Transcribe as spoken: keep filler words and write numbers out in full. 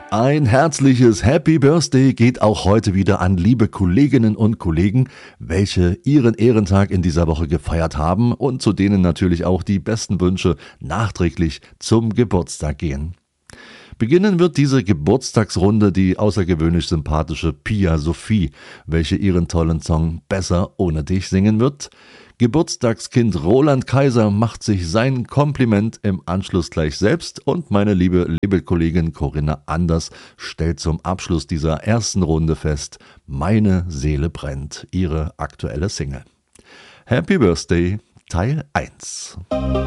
Ein herzliches Happy Birthday geht auch heute wieder an liebe Kolleginnen und Kollegen, welche ihren Ehrentag in dieser Woche gefeiert haben und zu denen natürlich auch die besten Wünsche nachträglich zum Geburtstag gehen. Beginnen wird diese Geburtstagsrunde die außergewöhnlich sympathische Pia Sophie, welche ihren tollen Song Besser ohne dich singen wird. Geburtstagskind Roland Kaiser macht sich sein Kompliment im Anschluss gleich selbst und meine liebe Labelkollegin Corinna Anders stellt zum Abschluss dieser ersten Runde fest, Meine Seele brennt, ihre aktuelle Single. Happy Birthday, Teil eins.